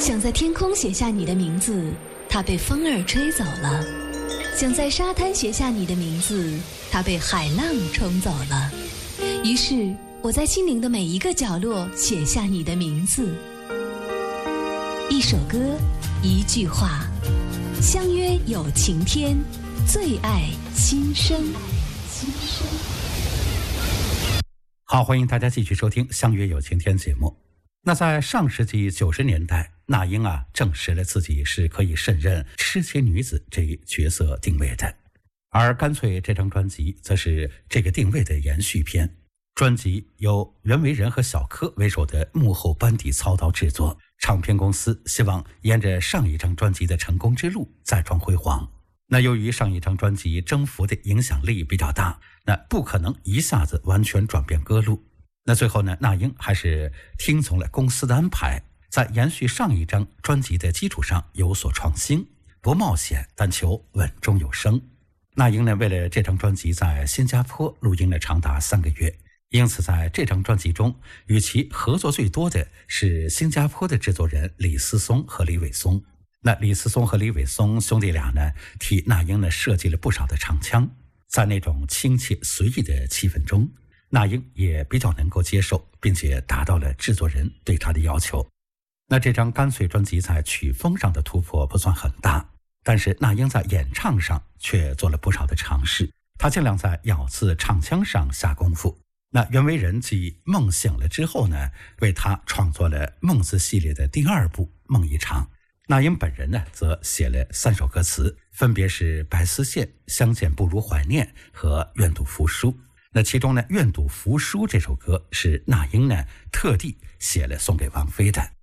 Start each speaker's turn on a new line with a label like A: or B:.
A: 想在天空写下你的名字，它被风儿吹走了；想在沙滩写下你的名字，它被海浪冲走了。于是我在心灵的每一个角落写下你的名字。一首歌，一句话，相约有晴天，最爱心声。
B: 好，欢迎大家继续收听《相约有晴天》节目。那在上世纪90年代，那英证实了自己是可以胜任痴情女子这一角色定位的。而干脆这张专辑则是这个定位的延续篇。专辑由袁惟仁和小柯为首的幕后班底操刀制作，唱片公司希望沿着上一张专辑的成功之路再创辉煌。那由于上一张专辑征服的影响力比较大，那不可能一下子完全转变歌路。那最后呢，那英还是听从了公司的安排，在延续上一张专辑的基础上有所创新，不冒险，但求稳中有升。那英呢，为了这张专辑在新加坡录音了长达3个月，因此在这张专辑中与其合作最多的是新加坡的制作人李思松和李伟松。那李思松和李伟松兄弟俩呢，替那英呢设计了不少的唱腔，在那种亲切随意的气氛中，那英也比较能够接受，并且达到了制作人对他的要求。那这张干脆专辑在曲风上的突破不算很大，但是那英在演唱上却做了不少的尝试，他尽量在咬字唱腔上下功夫。那袁惟仁继梦醒了之后呢，为他创作了梦字系列的第2部梦一场。那英本人呢，则写了3首歌词，分别是白丝线、相见不如怀念和愿赌服输。那其中呢，愿赌服输这首歌是那英呢特地写了送给王菲的。